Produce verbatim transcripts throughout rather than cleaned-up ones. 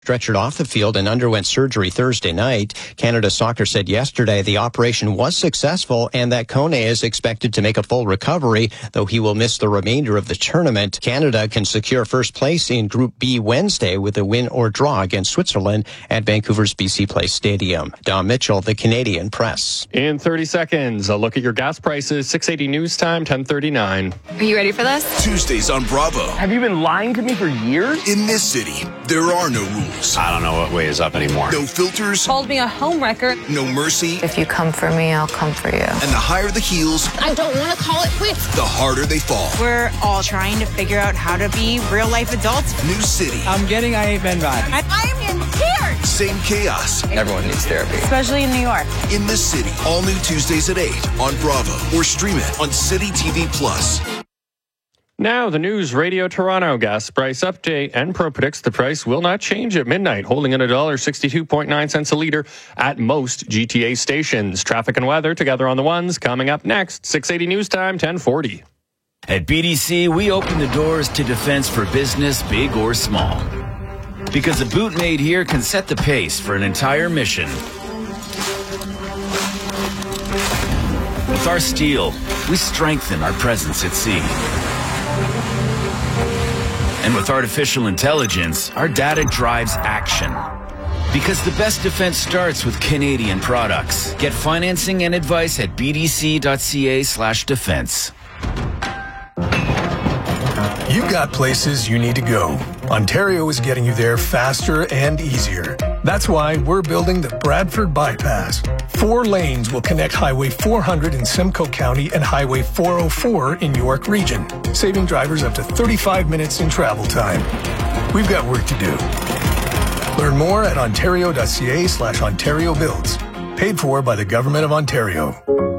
stretchered off the field and underwent surgery Thursday night. Canada Soccer said yesterday the operation was successful and that Kone is expected to make a full recovery, though he will miss the remainder of the tournament. Canada can secure first place in Group B Wednesday with a win or draw against Switzerland at Vancouver's B C Place Stadium. Dom Mitchell, the Canadian Press. In thirty seconds, a look at your gas prices. six eighty News Time, ten thirty-nine. Are you ready for this? Tuesdays on Bravo. Have you been lying to me for years? In this city, there are no rules. I don't know what way is up anymore. No filters. Called me a homewrecker. No mercy. If you come for me, I'll come for you. And the higher the heels, I don't want to call it quits. the harder they fall. We're all trying to figure out how to be real-life adults. New city. I'm getting I Ain't Been Bad. I, I'm in tears. Same chaos. Everyone needs therapy. Especially in New York. In this city. All new Tuesdays at eight on Bravo. Or stream it on City T V Plus. Now, the News Radio Toronto gas price update. Enpro predicts the price will not change at midnight, holding at one dollar sixty-two point nine cents a litre at most G T A stations. Traffic and weather together on the ones coming up next. six eighty News Time, ten forty. At B D C, we open the doors to defense for business, big or small. Because a boot made here can set the pace for an entire mission. With our steel, we strengthen our presence at sea. And with artificial intelligence, our data drives action. Because the best defense starts with Canadian products. Get financing and advice at bdc.ca slash defense. You've got places you need to go. Ontario is getting you there faster and easier. That's why we're building the Bradford Bypass. Four lanes will connect Highway four hundred in Simcoe County and Highway four oh four in York Region, saving drivers up to thirty-five minutes in travel time. We've got work to do. Learn more at ontario.ca slash Ontario Builds. Paid for by the Government of Ontario.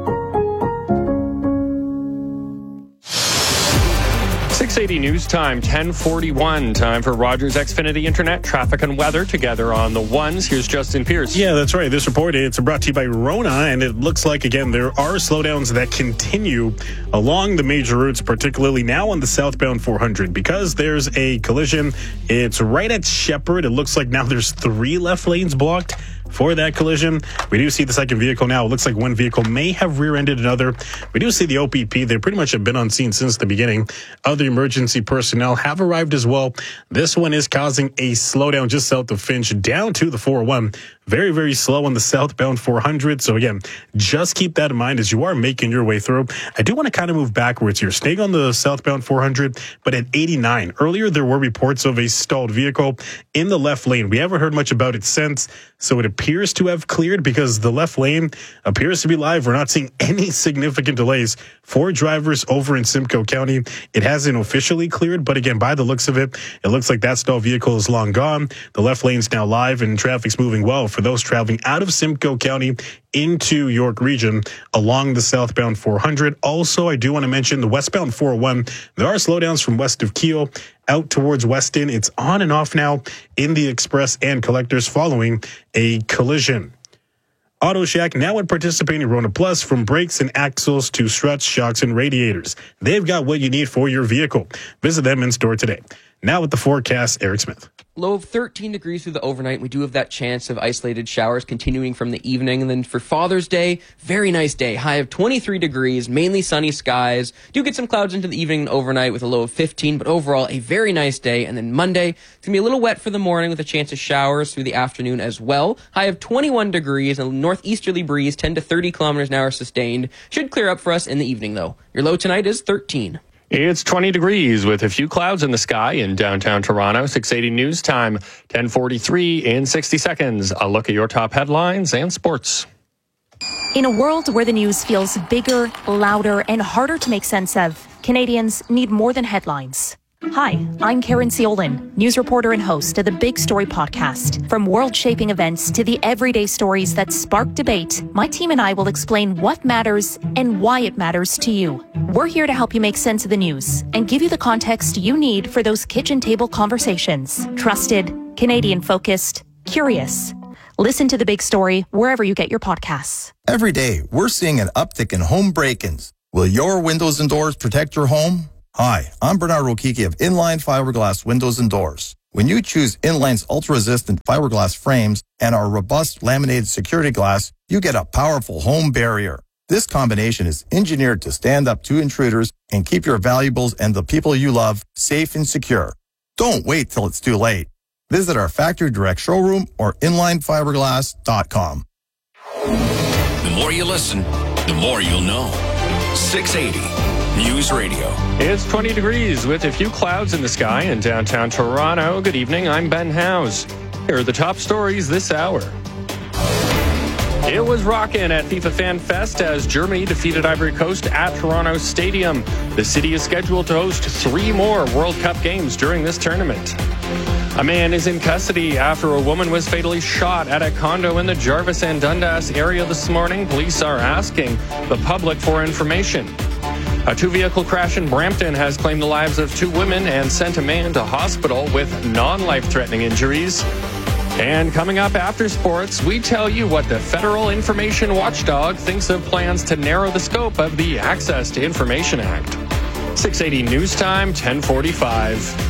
six eighty News Time, ten forty-one. Time for Rogers Xfinity Internet, traffic and weather together on the ones. Here's Justin Pierce. Yeah, that's right. This report, it's brought to you by Rona, and it looks like, again, there are slowdowns that continue along the major routes, particularly now on the southbound four hundred. Because there's a collision, it's right at Shepherd. It looks like now there's three left lanes blocked for that collision. We do see the second vehicle now. It looks like one vehicle may have rear-ended another. We do see the O P P. They pretty much have been on scene since the beginning. Other emergency personnel have arrived as well. This one is causing a slowdown just south of Finch down to the four oh one. Very, very slow on the southbound four hundred. So again, just keep that in mind as you are making your way through. I do want to kind of move backwards here. Staying on the southbound four hundred, but at eighty-nine. Earlier, there were reports of a stalled vehicle in the left lane. We haven't heard much about it since, so it appears to have cleared because the left lane appears to be live. We're not seeing any significant delays for drivers over in Simcoe County. It hasn't officially cleared, but again, by the looks of it, it looks like that stalled vehicle is long gone. The left lane's now live and traffic's moving well for those traveling out of Simcoe County into York Region along the southbound four hundred. Also, I do want to mention the westbound four oh one. There are slowdowns from west of Keele out towards Weston. It's on and off now in the Express and Collectors following a collision. Auto Shack now in participating Rona Plus, from brakes and axles to struts, shocks, and radiators. They've got what you need for your vehicle. Visit them in store today. Now with the forecast, Eric Smith. Low of thirteen degrees through the overnight. We do have that chance of isolated showers continuing from the evening. And then for Father's Day, very nice day. High of twenty-three degrees, mainly sunny skies. Do get some clouds into the evening and overnight with a low of fifteen, but overall a very nice day. And then Monday, it's going to be a little wet for the morning with a chance of showers through the afternoon as well. High of twenty-one degrees, and a northeasterly breeze, ten to thirty kilometers an hour sustained. Should clear up for us in the evening though. Your low tonight is thirteen. It's twenty degrees with a few clouds in the sky in downtown Toronto. six eighty News Time, ten forty-three in sixty seconds. A look at your top headlines and sports. In a world where the news feels bigger, louder, and harder to make sense of, Canadians need more than headlines. Hi, I'm Karen Ciolin, news reporter and host of the Big Story podcast. From world-shaping events to the everyday stories that spark debate, my team and I will explain what matters and why it matters to you. We're here to help you make sense of the news and give you the context you need for those kitchen table conversations. Trusted, Canadian-focused, curious. Listen to The Big Story wherever you get your podcasts. Every day, we're seeing an uptick in home break-ins. Will your windows and doors protect your home? Hi, I'm Bernard Rokiki of Inline Fiberglass Windows and Doors. When you choose Inline's ultra-resistant fiberglass frames and our robust laminated security glass, you get a powerful home barrier. This combination is engineered to stand up to intruders and keep your valuables and the people you love safe and secure. Don't wait till it's too late. Visit our factory direct showroom or inline fiberglass dot com. The more you listen, the more you'll know. six eighty News Radio. It's twenty degrees with a few clouds in the sky in downtown Toronto. Good evening, I'm Ben Howes. Here are the top stories this hour. It was rocking at FIFA Fan Fest as Germany defeated Ivory Coast at Toronto Stadium. The city is scheduled to host three more World Cup games during this tournament. A man is in custody after a woman was fatally shot at a condo in the Jarvis and Dundas area this morning. Police are asking the public for information. A two-vehicle crash in Brampton has claimed the lives of two women and sent a man to hospital with non-life-threatening injuries. And coming up after sports, we tell you what the Federal Information Watchdog thinks of plans to narrow the scope of the Access to Information Act. six eighty News Time, ten forty-five.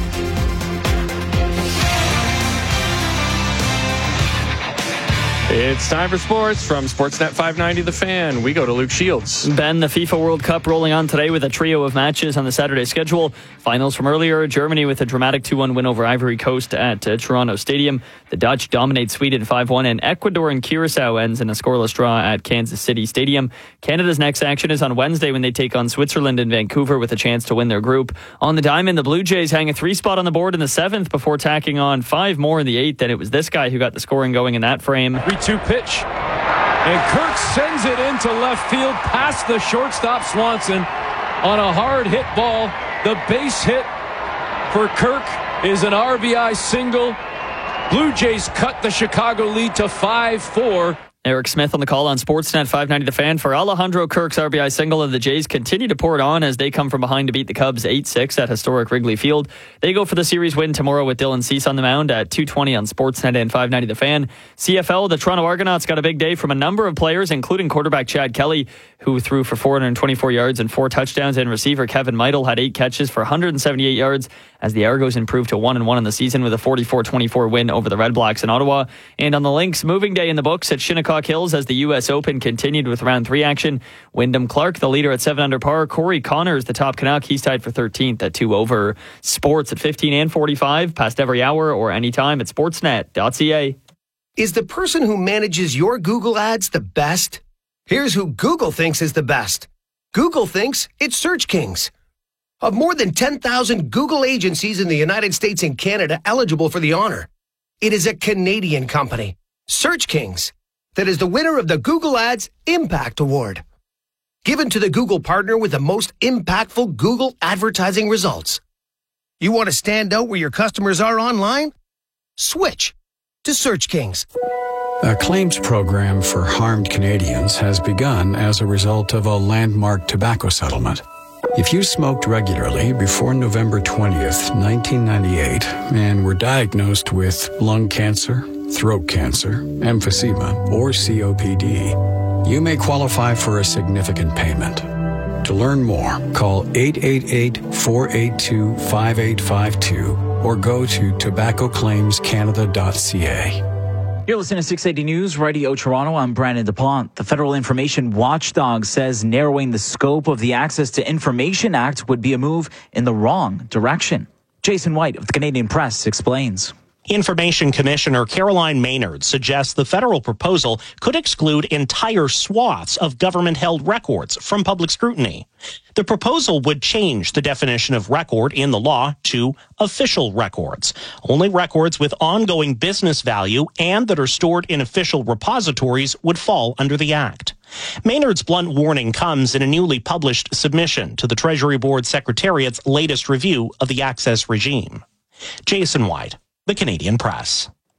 It's time for sports from Sportsnet five ninety The Fan. We go to Luke Shields. Ben, the FIFA World Cup rolling on today with a trio of matches on the Saturday schedule. Finals from earlier, Germany with a dramatic two one win over Ivory Coast at uh, Toronto Stadium. The Dutch dominate Sweden five one, and Ecuador and Curacao ends in a scoreless draw at Kansas City Stadium. Canada's next action is on Wednesday when they take on Switzerland in Vancouver with a chance to win their group. On the diamond, the Blue Jays hang a three spot on the board in the seventh before tacking on five more in the eighth, and it was this guy who got the scoring going in that frame. three two pitch, and Kirk sends it into left field past the shortstop Swanson on a hard hit ball. The base hit for Kirk is an R B I single. Blue Jays cut the Chicago lead to five four. Eric Smith on the call on Sportsnet five ninety The Fan for Alejandro Kirk's R B I single, and the Jays continue to pour it on as they come from behind to beat the Cubs eight six at historic Wrigley Field. They go for the series win tomorrow with Dylan Cease on the mound at two twenty on Sportsnet and five ninety The Fan. C F L, the Toronto Argonauts got a big day from a number of players, including quarterback Chad Kelly, who threw for four hundred twenty-four yards and four touchdowns, and receiver Kevin Meidel had eight catches for one hundred seventy-eight yards as the Argos improved to one and one in the season with a forty-four twenty-four win over the Red Blacks in Ottawa. And on the Lynx, moving day in the books at Shinnecock Hills as the U S Open continued with round three action. Wyndham Clark, the leader at seven under par. Corey Connors, the top Canuck, he's tied for thirteenth at two over. Sports at fifteen and forty-five, past every hour or anytime at sportsnet dot c a. Is the person who manages your Google ads the best? Here's who Google thinks is the best. Google thinks it's Search Kings. Of more than ten thousand Google agencies in the United States and Canada eligible for the honor, it is a Canadian company, Search Kings, that is the winner of the Google Ads Impact Award, given to the Google partner with the most impactful Google advertising results. You want to stand out where your customers are online? Switch to Search Kings. A claims program for harmed Canadians has begun as a result of a landmark tobacco settlement. If you smoked regularly before November twentieth, nineteen ninety-eight, and were diagnosed with lung cancer, throat cancer, emphysema, or C O P D, you may qualify for a significant payment. To learn more, call eight eight eight, four eight two, five eight five two or go to tobacco claims canada dot c a. You're listening to six eighty News Radio Toronto. I'm Brandon DuPont. The Federal Information Watchdog says narrowing the scope of the Access to Information Act would be a move in the wrong direction. Jason White of the Canadian Press explains. Information Commissioner Caroline Maynard suggests the federal proposal could exclude entire swaths of government-held records from public scrutiny. The proposal would change the definition of record in the law to official records. Only records with ongoing business value and that are stored in official repositories would fall under the Act. Maynard's blunt warning comes in a newly published submission to the Treasury Board Secretariat's latest review of the access regime. Jason White, The Canadian Press.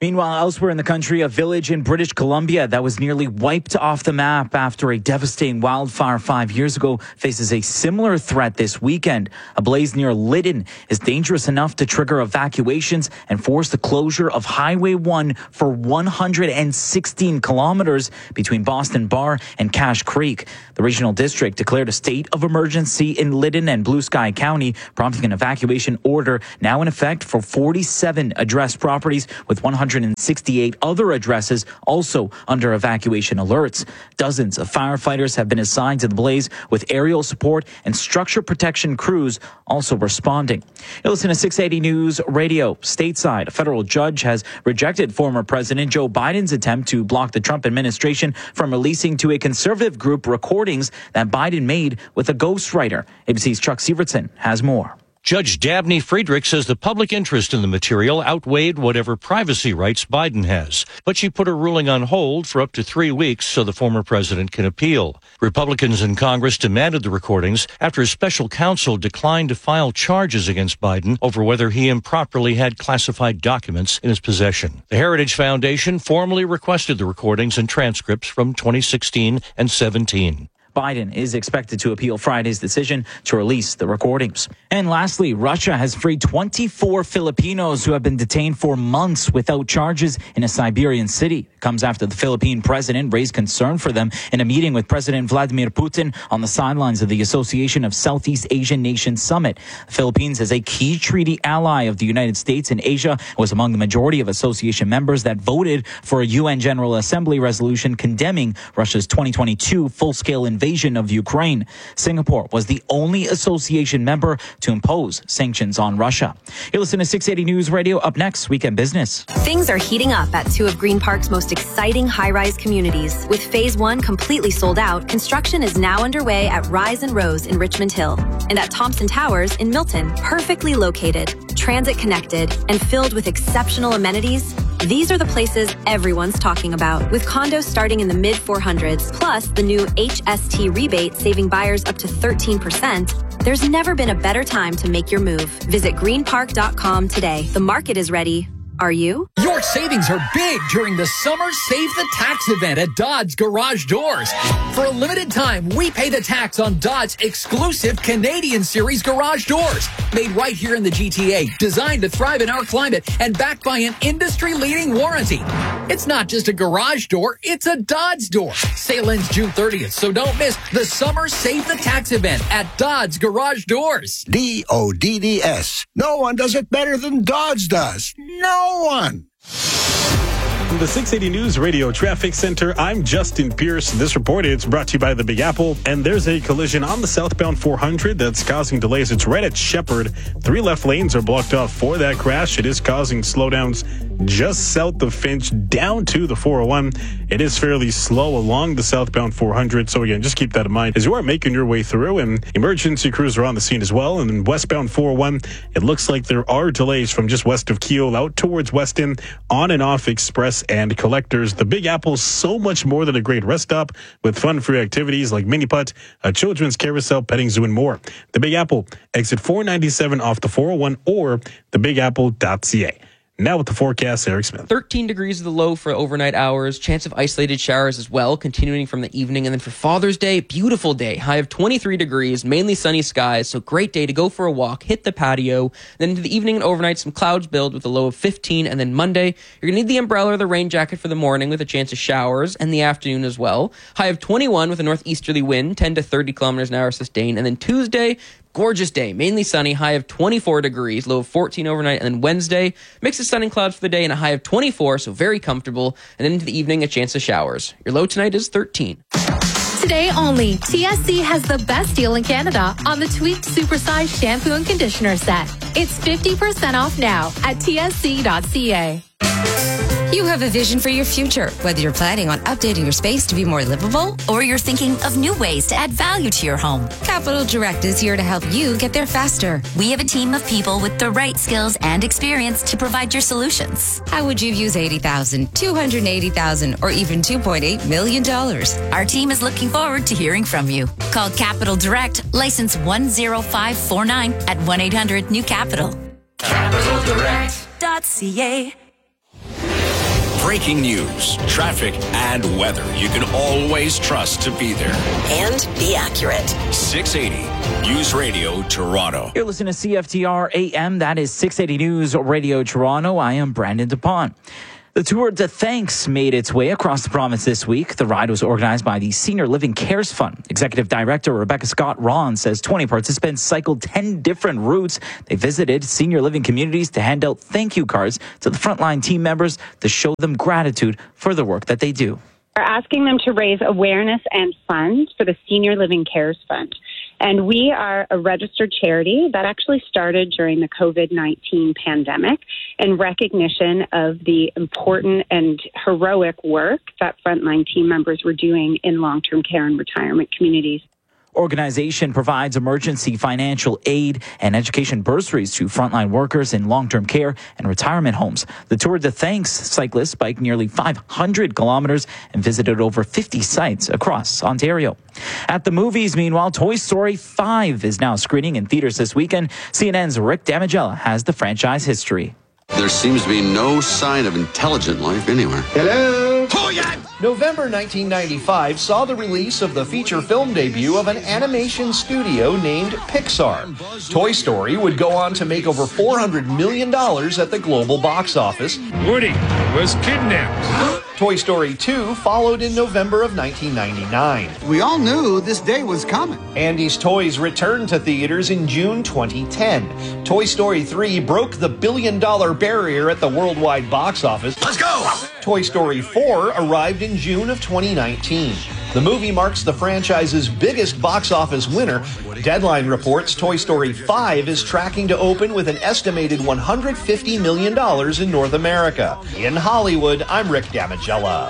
Meanwhile, elsewhere in the country, a village in British Columbia that was nearly wiped off the map after a devastating wildfire five years ago faces a similar threat this weekend. A blaze near Lytton is dangerous enough to trigger evacuations and force the closure of Highway one for one hundred sixteen kilometers between Boston Bar and Cache Creek. The regional district declared a state of emergency in Lytton and Blue Sky County, prompting an evacuation order now in effect for forty-seven addressed properties, with one hundred sixty-eight other addresses also under evacuation alerts. Dozens of firefighters have been assigned to the blaze, with aerial support and structure protection crews also responding. You listen to six eighty News Radio. Stateside, a federal judge has rejected former President Joe Biden's attempt to block the Trump administration from releasing to a conservative group recordings that Biden made with a ghostwriter. A B C's Chuck Sievertson has more. Judge Dabney Friedrich says the public interest in the material outweighed whatever privacy rights Biden has, but she put her ruling on hold for up to three weeks so the former president can appeal. Republicans in Congress demanded the recordings after a special counsel declined to file charges against Biden over whether he improperly had classified documents in his possession. The Heritage Foundation formally requested the recordings and transcripts from twenty sixteen and seventeen. Biden is expected to appeal Friday's decision to release the recordings. And lastly, Russia has freed twenty-four Filipinos who have been detained for months without charges in a Siberian city. It comes after the Philippine president raised concern for them in a meeting with President Vladimir Putin on the sidelines of the Association of Southeast Asian Nations Summit. The Philippines is a key treaty ally of the United States in Asia and was among the majority of association members that voted for a U N General Assembly resolution condemning Russia's twenty twenty-two full-scale invasion of Ukraine. Singapore was the only association member to impose sanctions on Russia. You listen to six eighty News Radio. Up next, Weekend Business. Things are heating up at two of Green Park's most exciting high-rise communities. With phase one completely sold out, construction is now underway at Rise and Rose in Richmond Hill and at Thompson Towers in Milton. Perfectly located, transit connected, and filled with exceptional amenities, these are the places everyone's talking about. With condos starting in the mid four hundreds, plus the new H S T rebate saving buyers up to thirteen percent, there's never been a better time to make your move. Visit green park dot com today. The market is ready. Are you? Your savings are big during the Summer Save the Tax event at Dodds Garage Doors. For a limited time, we pay the tax on Dodds' exclusive Canadian Series garage doors. Made right here in the G T A, designed to thrive in our climate, and backed by an industry-leading warranty. It's not just a garage door, it's a Dodds door. Sale ends June thirtieth, so don't miss the Summer Save the Tax event at Dodds Garage Doors. D O D D S. No one does it better than Dodds does. No one. From the six eighty News Radio Traffic Center, I'm Justin Pierce. This report is brought to you by the Big Apple, and there's a collision on the southbound four hundred that's causing delays. It's right at Shepherd. Three left lanes are blocked off for that crash. It is causing slowdowns just south of Finch down to the four oh one. It is fairly slow along the southbound four hundred, so again, just keep that in mind as you are making your way through, and emergency crews are on the scene as well. And then westbound four oh one, it looks like there are delays from just west of Kiel out towards Weston, on and off Express and Collectors. The Big Apple's so much more than a great rest stop, with fun-free activities like mini putt, a children's carousel, petting zoo, and more. The Big Apple, exit four ninety-seven off the four oh one or the big apple dot c a. Now with the forecast, Eric Smith. thirteen degrees is the low for overnight hours. Chance of isolated showers as well, continuing from the evening. And then for Father's Day, beautiful day. High of twenty-three degrees, mainly sunny skies. So great day to go for a walk, hit the patio. Then into the evening and overnight, some clouds build with a low of fifteen. And then Monday, you're going to need the umbrella or the rain jacket for the morning with a chance of showers, and the afternoon as well. High of twenty-one with a northeasterly wind, ten to thirty kilometers an hour sustained. And then Tuesday, gorgeous day, mainly sunny, high of twenty-four degrees, low of fourteen overnight. And then Wednesday, mix of sun and clouds for the day and a high of twenty-four, so very comfortable. And then into the evening, a chance of showers. Your low tonight is thirteen. Today only, T S C has the best deal in Canada on the tweaked supersized shampoo and conditioner set. It's fifty percent off now at T S C dot C A. You have a vision for your future, whether you're planning on updating your space to be more livable, or you're thinking of new ways to add value to your home. Capital Direct is here to help you get there faster. We have a team of people with the right skills and experience to provide your solutions. How would you use eighty thousand dollars, two hundred eighty thousand dollars, or even two point eight million dollars? Our team is looking forward to hearing from you. Call Capital Direct, license one zero five four nine at one eight hundred new capital. Capital Direct dot C A. breaking news, traffic, and weather you can always trust to be there. And be accurate. six eighty News Radio Toronto. You're listening to C F T R A M. That is six eighty News Radio Toronto. I am Brandon DuPont. The Tour de Thanks made its way across the province this week. The ride was organized by the Senior Living Cares Fund. Executive Director Rebecca Scott-Ron says twenty participants cycled ten different routes. They visited senior living communities to hand out thank you cards to the frontline team members to show them gratitude for the work that they do. We're asking them to raise awareness and funds for the Senior Living Cares Fund. And we are a registered charity that actually started during the COVID nineteen pandemic in recognition of the important and heroic work that frontline team members were doing in long-term care and retirement communities. Organization provides emergency financial aid and education bursaries to frontline workers in long-term care and retirement homes. The Tour de Thanks cyclists biked nearly five hundred kilometers and visited over fifty sites across Ontario. At the movies, meanwhile, Toy Story five is now screening in theaters this weekend. C N N's Rick Damigella has the franchise history. There seems to be no sign of intelligent life anywhere. Hello? November nineteen ninety-five saw the release of the feature film debut of an animation studio named Pixar. Toy Story would go on to make over four hundred million dollars at the global box office. Woody was kidnapped. Toy Story two followed in November of nineteen ninety-nine. We all knew this day was coming. Andy's Toys returned to theaters in June twenty ten. Toy Story three broke the billion dollar barrier at the worldwide box office. Let's go! Toy Story four arrived in June of twenty nineteen. The movie marks the franchise's biggest box office winner. Deadline reports Toy Story five is tracking to open with an estimated one hundred fifty million dollars in North America. In Hollywood, I'm Rick Damigella.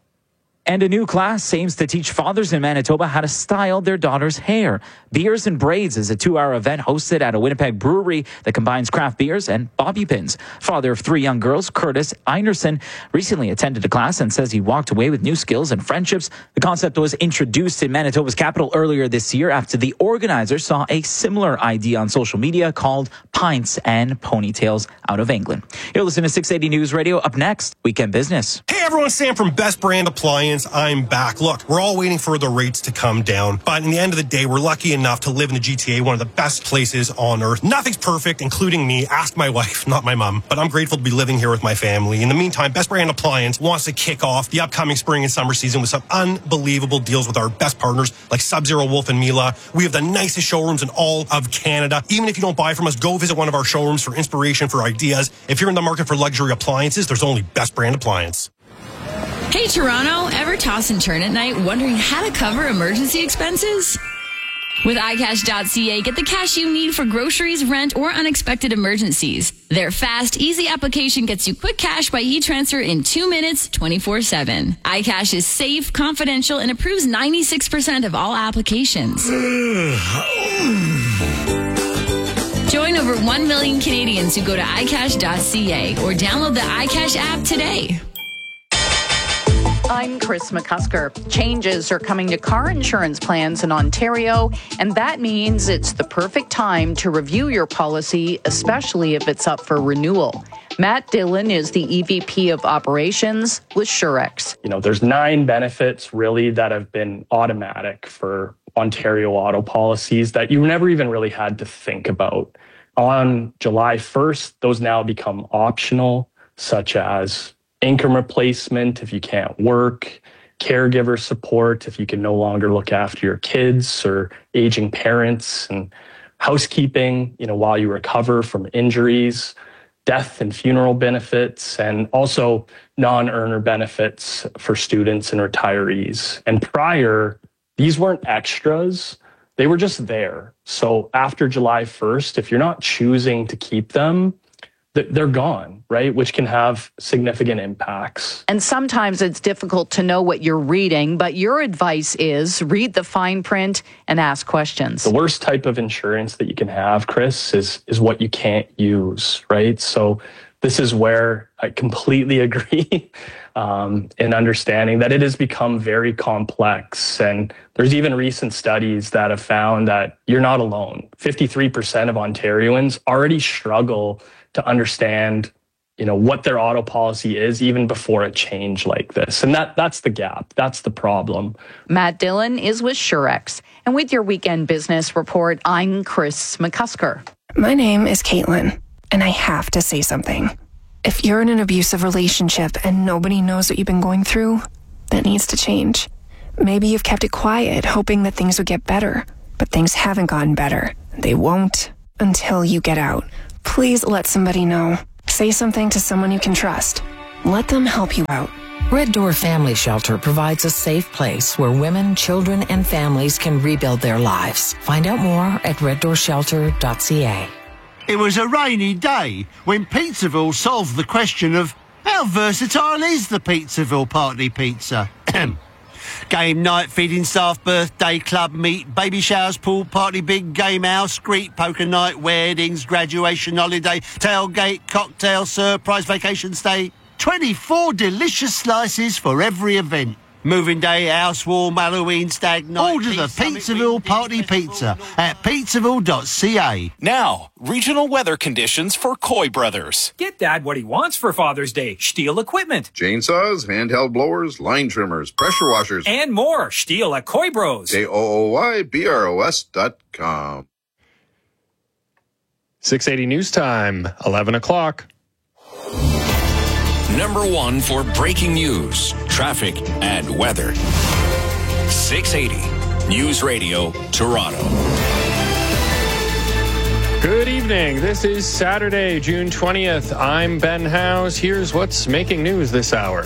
And a new class aims to teach fathers in Manitoba how to style their daughter's hair. Beers and Braids is a two-hour event hosted at a Winnipeg brewery that combines craft beers and bobby pins. Father of three young girls, Curtis Einerson, recently attended the class and says he walked away with new skills and friendships. The concept was introduced in Manitoba's capital earlier this year after the organizers saw a similar idea on social media called Pints and Ponytails out of England. You're listening to six eighty News Radio. Up next, Weekend Business. Hey everyone, Sam from Best Brand Appliance. I'm back. Look, we're all waiting for the rates to come down, but in the end of the day, we're lucky enough to live in the G T A, one of the best places on earth. Nothing's perfect, including me. Ask my wife, not my mom, but I'm grateful to be living here with my family. In the meantime, Best Brand Appliance wants to kick off the upcoming spring and summer season with some unbelievable deals with our best partners like Sub-Zero, Wolf and Mila. We have the nicest showrooms in all of Canada. Even if you don't buy from us, go visit one of our showrooms for inspiration, for ideas. If you're in the market for luxury appliances, there's only Best Brand Appliance. Hey, Toronto, ever toss and turn at night wondering how to cover emergency expenses? With i cash dot c a, get the cash you need for groceries, rent, or unexpected emergencies. Their fast, easy application gets you quick cash by e-transfer in two minutes, twenty-four seven. iCash is safe, confidential, and approves ninety-six percent of all applications. Join over one million Canadians who go to i cash dot c a or download the iCash app today. I'm Chris McCusker. Changes are coming to car insurance plans in Ontario, and that means it's the perfect time to review your policy, especially if it's up for renewal. Matt Dillon is the E V P of Operations with Surex. You know, there's nine benefits really that have been automatic for Ontario auto policies that you never even really had to think about. On July first, those now become optional, such as income replacement if you can't work, caregiver support if you can no longer look after your kids or aging parents, and housekeeping, you know, while you recover from injuries, death and funeral benefits, and also non-earner benefits for students and retirees. And prior, these weren't extras, they were just there. So after July first, if you're not choosing to keep them, they're gone, right? Which can have significant impacts. And sometimes it's difficult to know what you're reading, but your advice is read the fine print and ask questions. The worst type of insurance that you can have, Chris, is, is what you can't use, right? So this is where I completely agree um, in understanding that it has become very complex. And there's even recent studies that have found that you're not alone. fifty-three percent of Ontarians already struggle to understand you know, what their auto policy is even before a change like this. And that that's the gap. That's the problem. Matt Dillon is with Surex. And with your Weekend Business Report, I'm Chris McCusker. My name is Caitlin, and I have to say something. If you're in an abusive relationship and nobody knows what you've been going through, that needs to change. Maybe you've kept it quiet, hoping that things would get better, but things haven't gotten better. They won't until you get out. Please let somebody know. Say something to someone you can trust. Let them help you out. Red Door Family Shelter provides a safe place where women, children, and families can rebuild their lives. Find out more at red door shelter dot c a. It was a rainy day when Pizzaville solved the question of how versatile is the Pizzaville Party Pizza? Game night, feeding staff, birthday, club meet, baby showers, pool party, big game house, street poker night, weddings, graduation, holiday, tailgate, cocktail, surprise vacation stay. twenty-four delicious slices for every event. Moving day, house warm, Halloween, stag night. Order the Pizzaville Party Pizza at pizzaville dot c a. Now, regional weather conditions for Coy Brothers. Get Dad what he wants for Father's Day. Stihl equipment. Chainsaws, handheld blowers, line trimmers, pressure washers. And more. Stihl at Coy Bros. K O O Y B R O S dot com. six eighty News Time, eleven o'clock. Number one for breaking news, traffic, and weather. six eighty News Radio, Toronto. Good evening. This is Saturday, June twentieth. I'm Ben Howes. Here's what's making news this hour.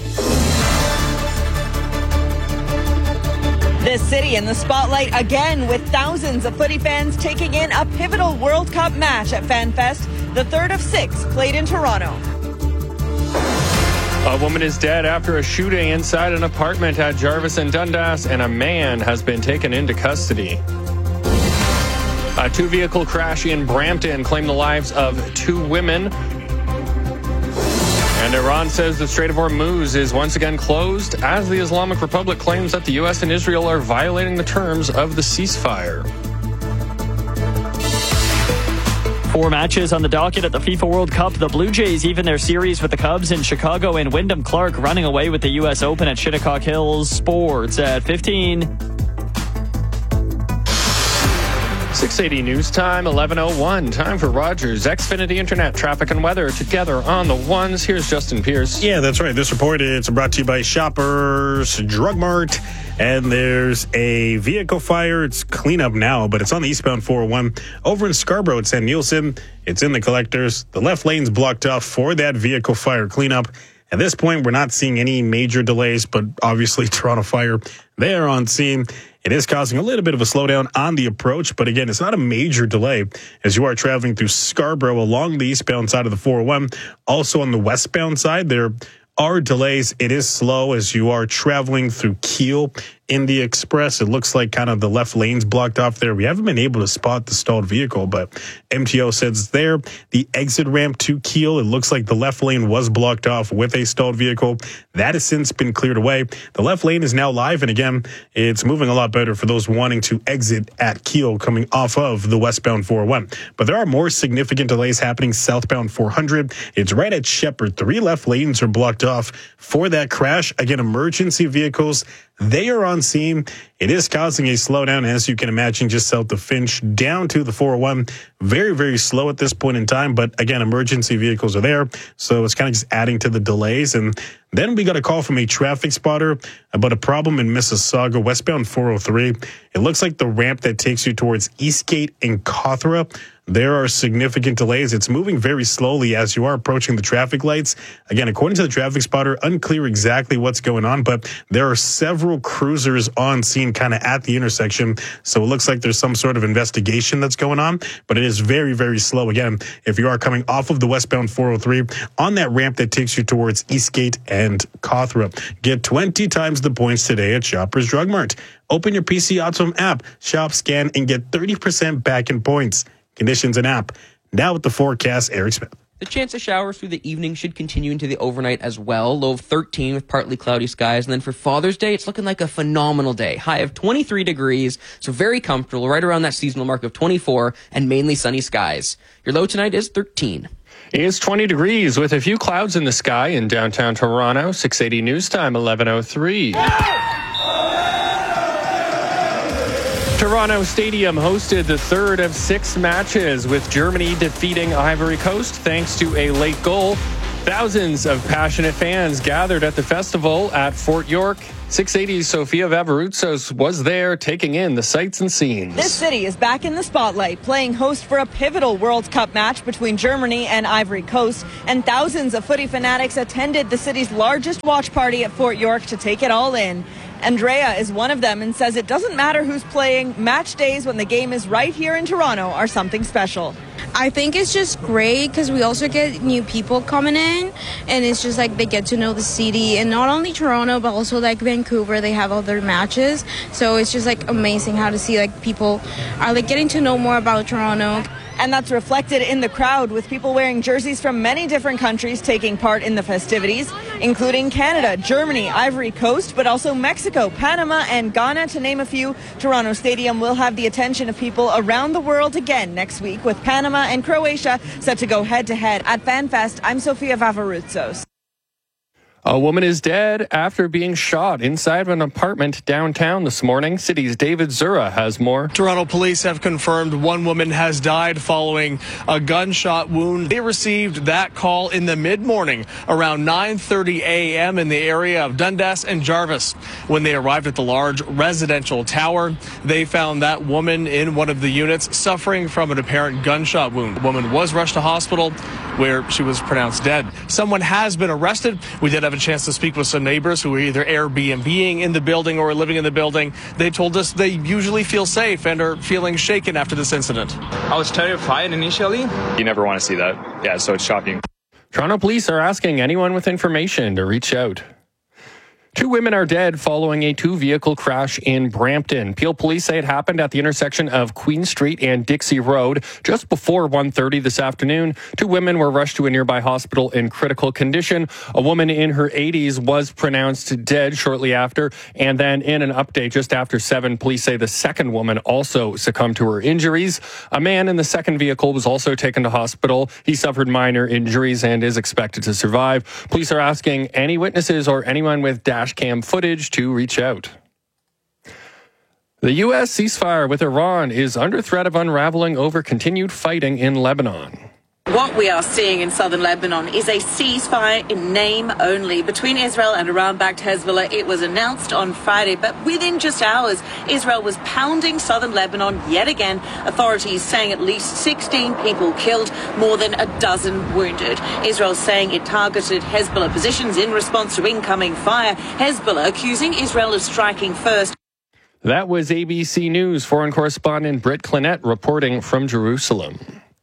The city in the spotlight again, with thousands of footy fans taking in a pivotal World Cup match at FanFest, the third of six played in Toronto. A woman is dead after a shooting inside an apartment at Jarvis and Dundas, and a man has been taken into custody. A two-vehicle crash in Brampton claimed the lives of two women. And Iran says the Strait of Hormuz is once again closed as the Islamic Republic claims that the U S and Israel are violating the terms of the ceasefire. Four matches on the docket at the FIFA World Cup. The Blue Jays even their series with the Cubs in Chicago, and Wyndham Clark running away with the U S Open at Shinnecock Hills. Sports at fifteen. six eighty News Time, eleven oh one. Time for Rogers Xfinity Internet traffic and weather together on the ones. Here's Justin Pierce. Yeah, that's right. This report is brought to you by Shoppers Drug Mart. And there's a vehicle fire. It's cleanup now, but it's on the eastbound four oh one over in Scarborough at San Nielsen. It's in the collectors. The left lane's blocked off for that vehicle fire cleanup. At this point, we're not seeing any major delays, but obviously Toronto Fire, they are on scene. It is causing a little bit of a slowdown on the approach, but again, it's not a major delay as you are traveling through Scarborough along the eastbound side of the four oh one. Also on the westbound side, there are delays. It is slow as you are traveling through Keele in the Express. It looks like kind of the left lane's blocked off there. We haven't been able to spot the stalled vehicle, but M T O says it's there. The exit ramp to Keele, it looks like the left lane was blocked off with a stalled vehicle. That has since been cleared away. The left lane is now live, and again, it's moving a lot better for those wanting to exit at Keele coming off of the westbound four oh one. But there are more significant delays happening southbound four hundred. It's right at Shepherd. Three left lanes are blocked off for that crash. Again, emergency vehicles, they are on scene. It is causing a slowdown, as you can imagine, just south of Finch down to the four oh one. Very, very slow at this point in time. But again, emergency vehicles are there. So it's kind of just adding to the delays. And then we got a call from a traffic spotter about a problem in Mississauga, westbound four oh three. It looks like the ramp that takes you towards Eastgate and Cawthra, there are significant delays. It's moving very slowly as you are approaching the traffic lights. Again, according to the traffic spotter, unclear exactly what's going on, but there are several cruisers on scene kind of at the intersection. So it looks like there's some sort of investigation that's going on, but it is very, very slow. Again, if you are coming off of the westbound four oh three on that ramp that takes you towards Eastgate and Cawthra, get twenty times the points today at Shoppers Drug Mart. Open your P C Optimum app, shop, scan, and get thirty percent back in points. Conditions and app. Now with the forecast, Eric Smith. The chance of showers through the evening should continue into the overnight as well. Low of thirteen with partly cloudy skies. And then for Father's Day, it's looking like a phenomenal day. High of twenty-three degrees, so very comfortable, right around that seasonal mark of twenty-four, and mainly sunny skies. Your low tonight is thirteen. It's twenty degrees with a few clouds in the sky in downtown Toronto. six eighty News Time, eleven oh three. Toronto Stadium hosted the third of six matches, with Germany defeating Ivory Coast thanks to a late goal. Thousands of passionate fans gathered at the festival at Fort York. six eighty's Sofia Vavaroutsos was there taking in the sights and scenes. This city is back in the spotlight, playing host for a pivotal World Cup match between Germany and Ivory Coast, and thousands of footy fanatics attended the city's largest watch party at Fort York to take it all in. Andrea is one of them and says it doesn't matter who's playing. Match days when the game is right here in Toronto are something special. I think it's just great because we also get new people coming in, and it's just like they get to know the city, and not only Toronto but also like Vancouver. They have other matches, so it's just like amazing how to see like people are like getting to know more about Toronto. And that's reflected in the crowd, with people wearing jerseys from many different countries taking part in the festivities, including Canada, Germany, Ivory Coast, but also Mexico, Panama, and Ghana, to name a few. Toronto Stadium will have the attention of people around the world again next week, with Panama and Croatia set to go head-to-head at FanFest. I'm Sofia Vavaroutsos. A woman is dead after being shot inside of an apartment downtown this morning. City's David Zura has more. Toronto police have confirmed one woman has died following a gunshot wound. They received that call in the mid-morning around nine thirty a.m. in the area of Dundas and Jarvis. When they arrived at the large residential tower, they found that woman in one of the units suffering from an apparent gunshot wound. The woman was rushed to hospital where she was pronounced dead. Someone has been arrested. We did have a chance to speak with some neighbors who are either Airbnb-ing in the building or living in the building. They told us they usually feel safe and are feeling shaken after this incident. I was terrified initially. You never want to see that. Yeah, so it's shocking. Toronto police are asking anyone with information to reach out. Two women are dead following a two-vehicle crash in Brampton. Peel police say it happened at the intersection of Queen Street and Dixie Road just before one thirty this afternoon. Two women were rushed to a nearby hospital in critical condition. A woman in her eighties was pronounced dead shortly after. And then in an update just after seven, police say the second woman also succumbed to her injuries. A man in the second vehicle was also taken to hospital. He suffered minor injuries and is expected to survive. Police are asking any witnesses or anyone with dash cam footage to reach out. The U S ceasefire with Iran is under threat of unraveling over continued fighting in Lebanon. What we are seeing in southern Lebanon is a ceasefire in name only between Israel and Iran-backed Hezbollah. It was announced on Friday, but within just hours, Israel was pounding southern Lebanon yet again. Authorities saying at least sixteen people killed, more than a dozen wounded. Israel saying it targeted Hezbollah positions in response to incoming fire. Hezbollah accusing Israel of striking first. That was A B C News foreign correspondent Britt Clinette reporting from Jerusalem.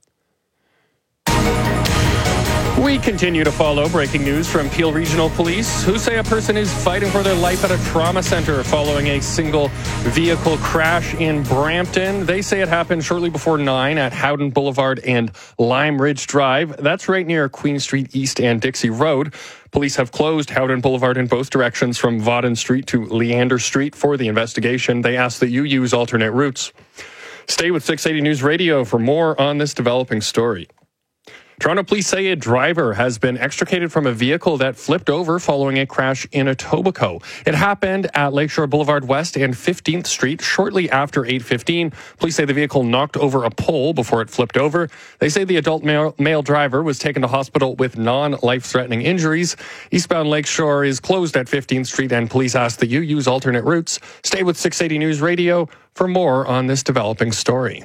We continue to follow breaking news from Peel Regional Police, who say a person is fighting for their life at a trauma center following a single vehicle crash in Brampton. They say it happened shortly before nine at Howden Boulevard and Lime Ridge Drive. That's right near Queen Street East and Dixie Road. Police have closed Howden Boulevard in both directions from Vaughan Street to Leander Street for the investigation. They ask that you use alternate routes. Stay with six eighty News Radio for more on this developing story. Toronto police say a driver has been extricated from a vehicle that flipped over following a crash in Etobicoke. It happened at Lakeshore Boulevard West and fifteenth Street shortly after eight fifteen. Police say the vehicle knocked over a pole before it flipped over. They say the adult male, male driver was taken to hospital with non-life-threatening injuries. Eastbound Lakeshore is closed at fifteenth Street, and police ask that you use alternate routes. Stay with six eighty News Radio for more on this developing story.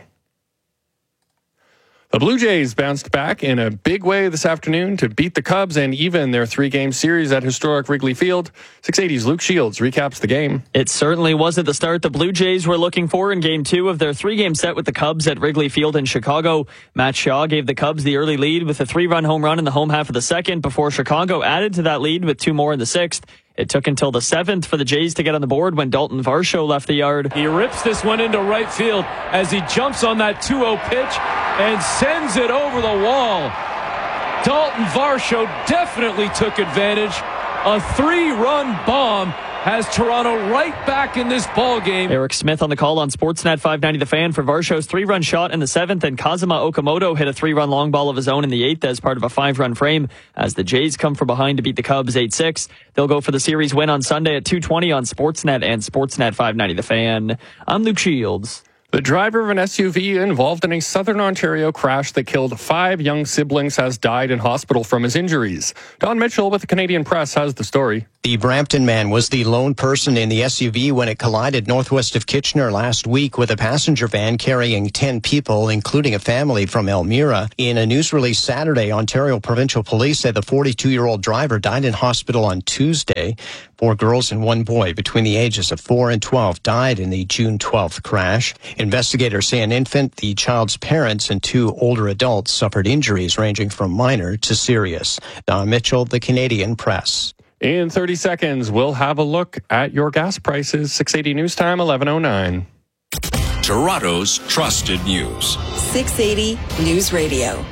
The Blue Jays bounced back in a big way this afternoon to beat the Cubs and even their three-game series at historic Wrigley Field. six eighty's Luke Shields recaps the game. It certainly wasn't the start the Blue Jays were looking for in Game two of their three-game set with the Cubs at Wrigley Field in Chicago. Matt Shaw gave the Cubs the early lead with a three-run home run in the home half of the second before Chicago added to that lead with two more in the sixth. It took until the seventh for the Jays to get on the board when Dalton Varsho left the yard. He rips this one into right field as he jumps on that two oh pitch and sends it over the wall. Dalton Varsho definitely took advantage A three-run bomb has Toronto right back in this ball game. Eric Smith on the call on Sportsnet five ninety The Fan for Varsho's three-run shot in the seventh, and Kazuma Okamoto hit a three-run long ball of his own in the eighth as part of a five-run frame as the Jays come from behind to beat the Cubs eight six. They'll go for the series win on Sunday at two twenty on Sportsnet and Sportsnet five ninety The Fan. I'm Luke Shields. The driver of an S U V involved in a southern Ontario crash that killed five young siblings has died in hospital from his injuries. Don Mitchell with the Canadian Press has the story. The Brampton man was the lone person in the S U V when it collided northwest of Kitchener last week with a passenger van carrying ten people, including a family from Elmira. In a news release Saturday, Ontario Provincial Police said the forty-two-year-old driver died in hospital on Tuesday. Four girls and one boy between the ages of four and twelve died in the June twelfth crash. Investigators say an infant, the child's parents, and two older adults suffered injuries ranging from minor to serious. Don Mitchell, the Canadian Press. In thirty seconds, we'll have a look at your gas prices. six eighty News Time, eleven oh nine. Toronto's trusted news. six eighty News Radio.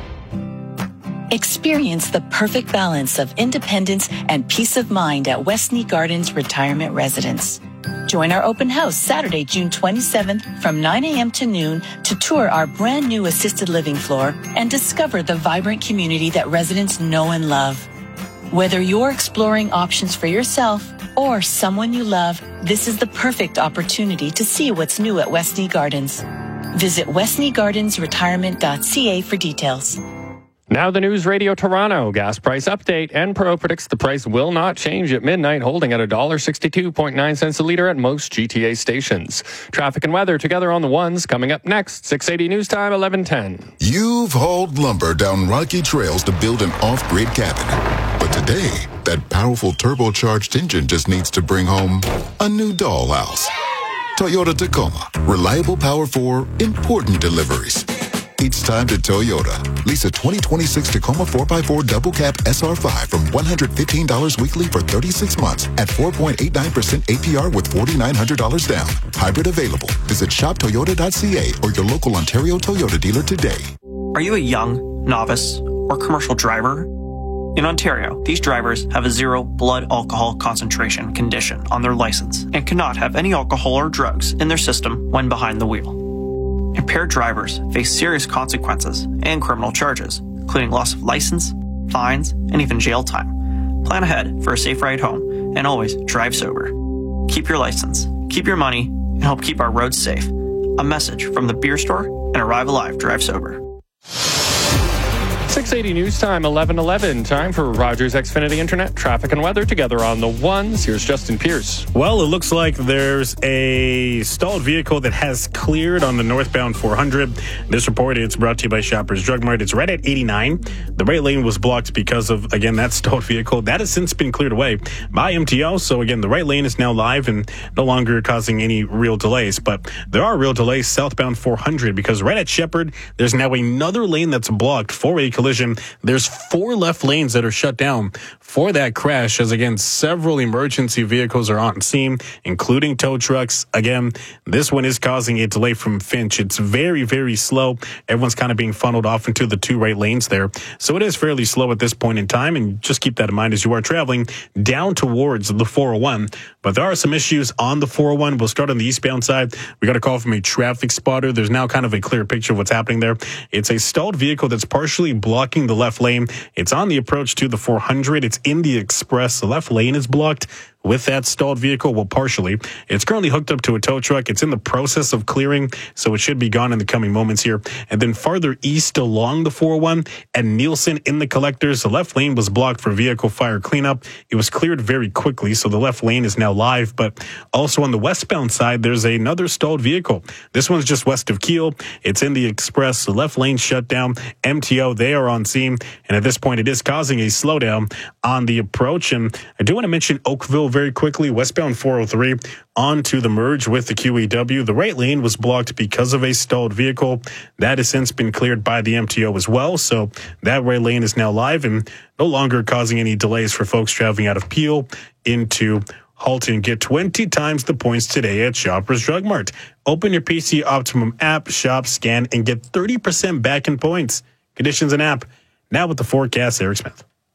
Experience the perfect balance of independence and peace of mind at Westney Gardens Retirement Residence. Join our open house Saturday, June twenty-seventh from nine a.m. to noon to tour our brand new assisted living floor and discover the vibrant community that residents know and love. Whether you're exploring options for yourself or someone you love, this is the perfect opportunity to see what's new at Westney Gardens. Visit westney gardens retirement dot c a for details. Now the News Radio Toronto gas price update. Enpro predicts the price will not change at midnight, holding at one dollar sixty-two point nine cents a litre at most G T A stations. Traffic and weather together on the ones coming up next. six eighty News Time, eleven ten. You've hauled lumber down rocky trails to build an off-grid cabin. But today, that powerful turbocharged engine just needs to bring home a new dollhouse. Toyota Tacoma. Reliable power for important deliveries. It's time to Toyota. Lease a twenty twenty-six Tacoma four by four Double Cab S R five from one hundred fifteen dollars weekly for thirty-six months at four point eight nine percent A P R with four thousand nine hundred dollars down. Hybrid available. Visit shop toyota dot c a or your local Ontario Toyota dealer today. Are you a young, novice, or commercial driver? In Ontario, these drivers have a zero blood alcohol concentration condition on their license and cannot have any alcohol or drugs in their system when behind the wheel. Impaired drivers face serious consequences and criminal charges, including loss of license, fines, and even jail time. Plan ahead for a safe ride home and always drive sober. Keep your license, keep your money, and help keep our roads safe. A message from the Beer Store and Arrive Alive Drive Sober. six eighty News Time, eleven eleven. Time for Rogers Xfinity Internet, traffic and weather together on the ones. Here's Justin Pierce. Well, it looks like there's a stalled vehicle that has cleared on the northbound four hundred. This report is brought to you by Shoppers Drug Mart. It's right at eighty-nine. The right lane was blocked because of, again, that stalled vehicle. That has since been cleared away by M T O. So, again, the right lane is now live and no longer causing any real delays. But there are real delays southbound four hundred because right at Shepherd, there's now another lane that's blocked for a collision. There's four left lanes that are shut down for that crash, as again, several emergency vehicles are on scene, including tow trucks. Again, this one is causing a delay from Finch. It's very, very slow. Everyone's kind of being funneled off into the two right lanes there. So it is fairly slow at this point in time, and just keep that in mind as you are traveling down towards the four oh one. But there are some issues on the four oh one. We'll start on the eastbound side. We got a call from a traffic spotter. There's now kind of a clear picture of what's happening there. It's a stalled vehicle that's partially blocking the left lane. It's on the approach to the four hundred. It's in the express. The left lane is blocked with that stalled vehicle. Well, partially. It's currently hooked up to a tow truck. It's in the process of clearing, so it should be gone in the coming moments here. And then farther east along the four oh one and Nielsen in the collectors, the left lane was blocked for vehicle fire cleanup. It was cleared very quickly, so the left lane is now live. But also on the westbound side, there's another stalled vehicle. This one's just west of Kiel. It's in the express. The left lane shut down. M T O, they are on scene. And at this point, it is causing a slowdown on the approach. And I do want to mention Oakville very quickly. Westbound four oh three onto the merge with the Q E W. The right lane was blocked because of a stalled vehicle. That has since been cleared by the M T O as well. So that right lane is now live and no longer causing any delays for folks traveling out of Peel into Halton. Get twenty times the points today at Shoppers Drug Mart. Open your P C Optimum app, shop, scan, and get thirty percent back in points. Conditions and app. Now with the forecast, Eric Smith.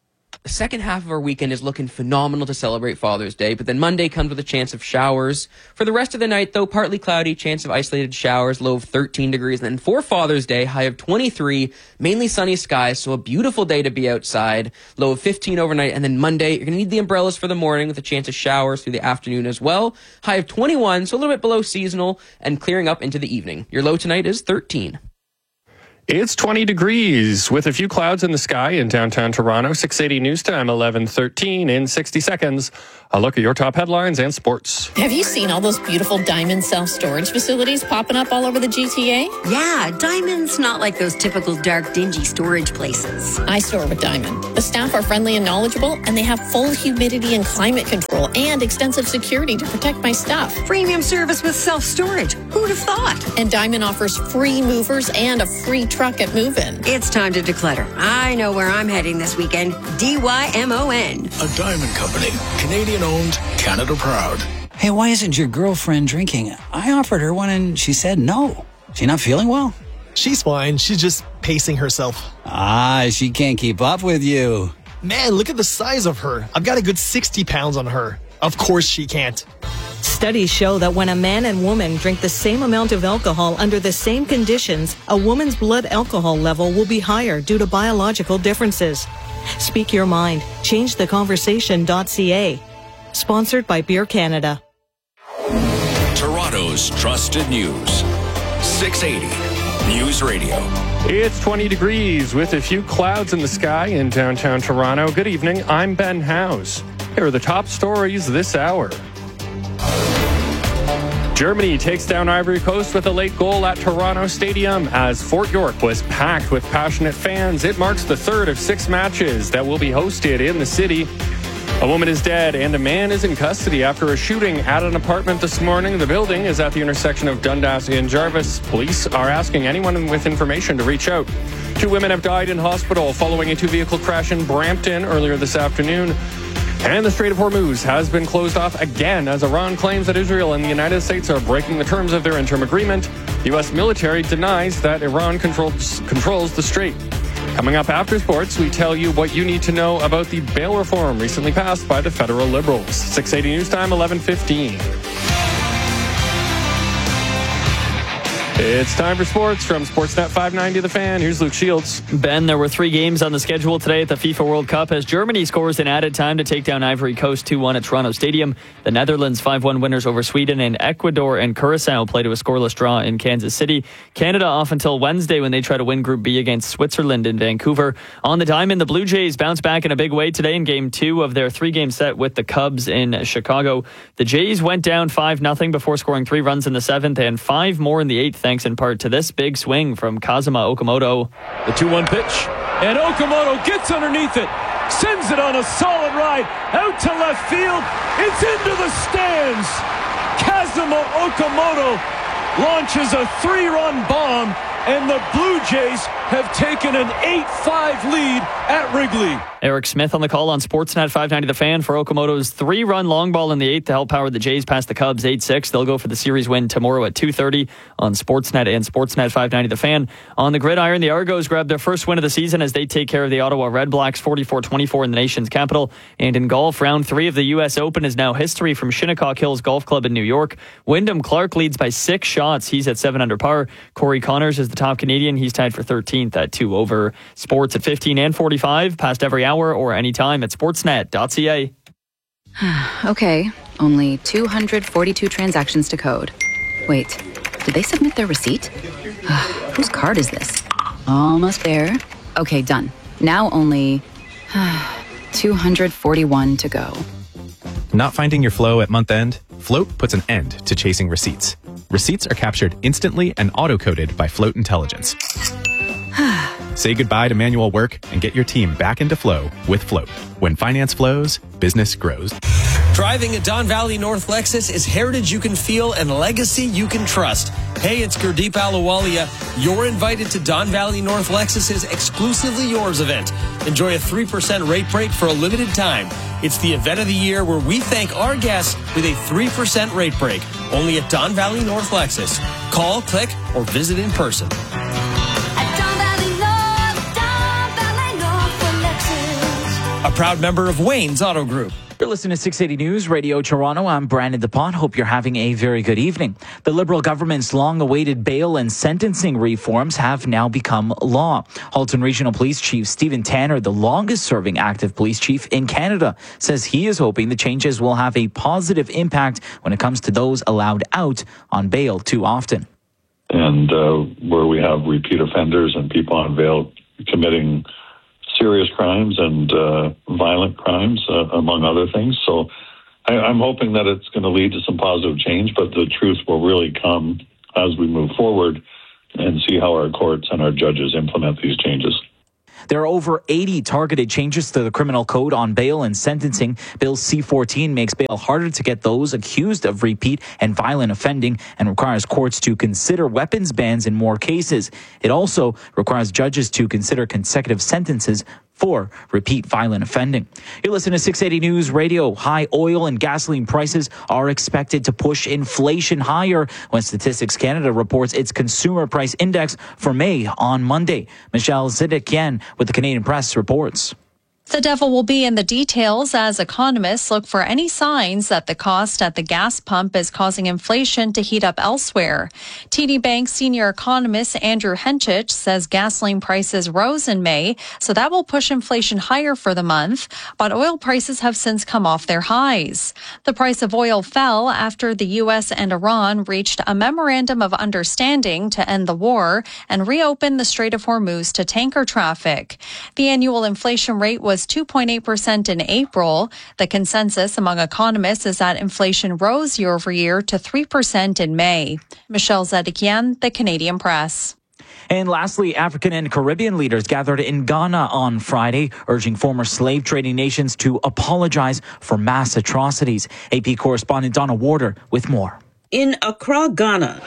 The second half of our weekend is looking phenomenal to celebrate Father's Day, but then Monday comes with a chance of showers. For the rest of the night, though, partly cloudy, chance of isolated showers, low of thirteen degrees. And then for Father's Day, high of twenty-three, mainly sunny skies, so a beautiful day to be outside, low of fifteen overnight. And then Monday, you're going to need the umbrellas for the morning with a chance of showers through the afternoon as well. High of twenty-one, so a little bit below seasonal, and clearing up into the evening. Your low tonight is thirteen. It's twenty degrees with a few clouds in the sky in downtown Toronto. six eighty news time, eleven thirteen in sixty seconds. A look at your top headlines and sports. Have you seen all those beautiful Diamond self-storage facilities popping up all over the G T A? Yeah, Diamond's not like those typical dark, dingy storage places. I store with Diamond. The staff are friendly and knowledgeable, and they have full humidity and climate control and extensive security to protect my stuff. Premium service with self-storage. Who'd have thought? And Diamond offers free movers and a free truck at move-in. It's time to declutter. I know where I'm heading this weekend. D Y M O N. A Diamond Company. Canadian owned, Canada proud. Hey, why isn't your girlfriend drinking? I offered her one and she said no. She not feeling well? She's fine. She's just pacing herself. Ah, she can't keep up with you. Man, look at the size of her. I've got a good sixty pounds on her. Of course she can't. Studies show that when a man and woman drink the same amount of alcohol under the same conditions, a woman's blood alcohol level will be higher due to biological differences. Speak your mind. change the conversation dot c a. Sponsored by Beer Canada. Toronto's trusted news. six eighty News Radio. It's twenty degrees with a few clouds in the sky in downtown Toronto. Good evening. I'm Ben Howes. Here are the top stories this hour. Germany takes down Ivory Coast with a late goal at Toronto Stadium as Fort York was packed with passionate fans. It marks the third of six matches that will be hosted in the city. A woman is dead and a man is in custody after a shooting at an apartment this morning. The building is at the intersection of Dundas and Jarvis. Police are asking anyone with information to reach out. Two women have died in hospital following a two-vehicle crash in Brampton earlier this afternoon. And the Strait of Hormuz has been closed off again as Iran claims that Israel and the United States are breaking the terms of their interim agreement. The U S military denies that Iran controls, controls the strait. Coming up after sports, we tell you what you need to know about the bail reform recently passed by the federal Liberals. six eighty News Time, eleven fifteen. It's time for sports from Sportsnet five ninety The Fan. Here's Luke Shields. Ben, there were three games on the schedule today at the FIFA World Cup as Germany scores in added time to take down Ivory Coast two one at Toronto Stadium. The Netherlands five one winners over Sweden, and Ecuador and Curacao play to a scoreless draw in Kansas City. Canada off until Wednesday when they try to win Group B against Switzerland in Vancouver. On the diamond, the Blue Jays bounce back in a big way today in Game two of their three-game set with the Cubs in Chicago. The Jays went down five nothing before scoring three runs in the seventh and five more in the eighth, thanks in part to this big swing from Kazuma Okamoto. The two one pitch, and Okamoto gets underneath it, sends it on a solid ride, out to left field, it's into the stands. Kazuma Okamoto launches a three-run bomb, and the Blue Jays have taken an eight five lead at Wrigley. Eric Smith on the call on Sportsnet five ninety The Fan for Okamoto's three-run long ball in the eighth to help power the Jays past the Cubs eight six. They'll go for the series win tomorrow at two thirty on Sportsnet and Sportsnet five ninety The Fan. On the gridiron, the Argos grabbed their first win of the season as they take care of the Ottawa Redblacks forty-four twenty-four in the nation's capital. And in golf, round three of the U S Open is now history from Shinnecock Hills Golf Club in New York. Wyndham Clark leads by six shots. He's at seven under par. Corey Connors is the top Canadian. He's tied for thirteenth at two over. Sports at fifteen and forty-five, past every hour or anytime at sportsnet dot c a. Okay, only two hundred forty-two transactions to code. Wait, did they submit their receipt? Whose card is this? Almost there. Okay, done. Now only two hundred forty-one to go. Not finding your flow at month end? Float puts an end to chasing receipts. Receipts are captured instantly and auto-coded by Float Intelligence. Say goodbye to manual work and get your team back into flow with Float. When finance flows, business grows. Driving a Don Valley North Lexus is heritage you can feel and legacy you can trust. Hey, it's Gurdeep Ahluwalia. You're invited to Don Valley North Lexus's Exclusively Yours event. Enjoy a three percent rate break for a limited time. It's the event of the year where we thank our guests with a three percent rate break. Only at Don Valley North Lexus. Call, click, or visit in person. A proud member of Wayne's Auto Group. You're listening to six eighty News Radio Toronto. I'm Brandon DePont. Hope you're having a very good evening. The Liberal government's long-awaited bail and sentencing reforms have now become law. Halton Regional Police Chief Stephen Tanner, the longest-serving active police chief in Canada, says he is hoping the changes will have a positive impact when it comes to those allowed out on bail too often. And uh, where we have repeat offenders and people on bail committing serious crimes and uh, violent crimes, uh, among other things. So I, I'm hoping that it's going to lead to some positive change, but the truth will really come as we move forward and see how our courts and our judges implement these changes. There are over eighty targeted changes to the criminal code on bail and sentencing. Bill C fourteen makes bail harder to get those accused of repeat and violent offending and requires courts to consider weapons bans in more cases. It also requires judges to consider consecutive sentences for repeat violent offending. You're listening to six eighty News Radio. High oil and gasoline prices are expected to push inflation higher when Statistics Canada reports its consumer price index for May on Monday. Michelle Zidikian with the Canadian Press reports. The devil will be in the details as economists look for any signs that the cost at the gas pump is causing inflation to heat up elsewhere. T D Bank senior economist Andrew Henchich says gasoline prices rose in May, so that will push inflation higher for the month, but oil prices have since come off their highs. The price of oil fell after the U S and Iran reached a memorandum of understanding to end the war and reopen the Strait of Hormuz to tanker traffic. The annual inflation rate was two point eight percent in April. The consensus among economists is that inflation rose year over year to three percent in May. Michelle Zedekian, the Canadian Press. And lastly, African and Caribbean leaders gathered in Ghana on Friday, urging former slave trading nations to apologize for mass atrocities. A P correspondent Donna Warder with more. In Accra, Ghana,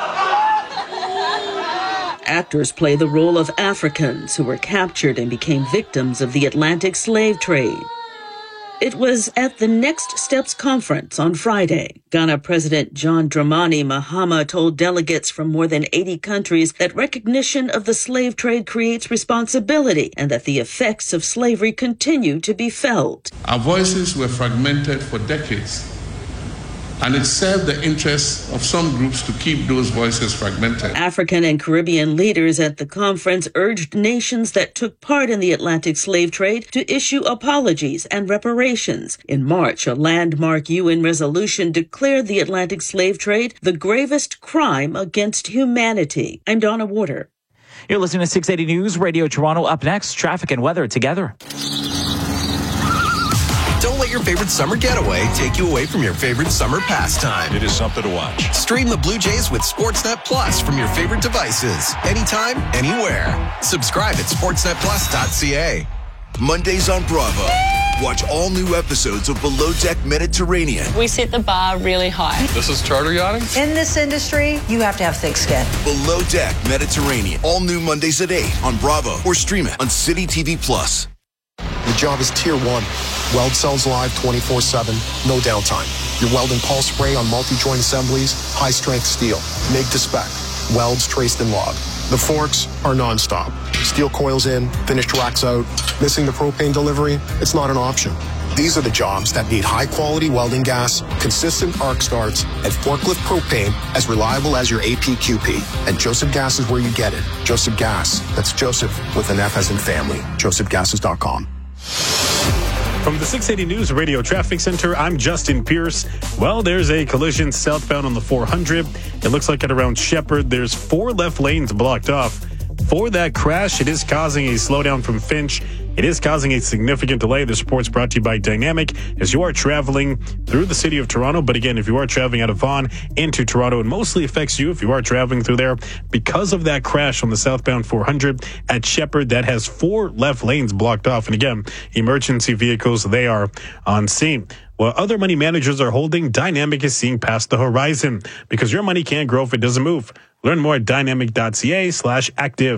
actors play the role of Africans who were captured and became victims of the Atlantic slave trade. It was at the Next Steps conference on Friday. Ghana President John Dramani Mahama told delegates from more than eighty countries that recognition of the slave trade creates responsibility and that the effects of slavery continue to be felt. Our voices were fragmented for decades, and it served the interests of some groups to keep those voices fragmented. African and Caribbean leaders at the conference urged nations that took part in the Atlantic slave trade to issue apologies and reparations. In March, a landmark U N resolution declared the Atlantic slave trade the gravest crime against humanity. I'm Donna Warder. You're listening to six eighty News Radio Toronto. Up next, traffic and weather together. Don't let your favorite summer getaway take you away from your favorite summer pastime. It is something to watch. Stream the Blue Jays with Sportsnet Plus from your favorite devices. Anytime, anywhere. Subscribe at sportsnet plus dot c a. Mondays on Bravo. Watch all new episodes of Below Deck Mediterranean. We set the bar really high. This is charter yachting? In this industry, you have to have thick skin. Below Deck Mediterranean. All new Mondays at eight on Bravo or stream it on City T V Plus. The job is Tier one. Weld cells live twenty-four seven, no downtime. Your welding pulse spray on multi-joint assemblies, high-strength steel, MIG to spec, welds traced and logged. The forks are non-stop. Steel coils in, finished racks out. Missing the propane delivery? It's not an option. These are the jobs that need high-quality welding gas, consistent arc starts, and forklift propane as reliable as your A P Q P. And Joseph Gas is where you get it. Joseph Gas. That's Joseph with an F as in family. joseph gases dot com. From the six eighty News Radio Traffic Center, I'm Justin Pierce. Well, there's a collision southbound on the four hundred. It looks like at around Shepherd, there's four left lanes blocked off. For that crash, it is causing a slowdown from Finch. It is causing a significant delay. This report's brought to you by Dynamic as you are traveling through the city of Toronto. But again, if you are traveling out of Vaughan into Toronto, it mostly affects you if you are traveling through there because of that crash on the southbound four hundred at Shepherd that has four left lanes blocked off. And again, emergency vehicles, they are on scene. While other money managers are holding, Dynamic is seeing past the horizon because your money can't grow if it doesn't move. Learn more at dynamic dot c a slash active.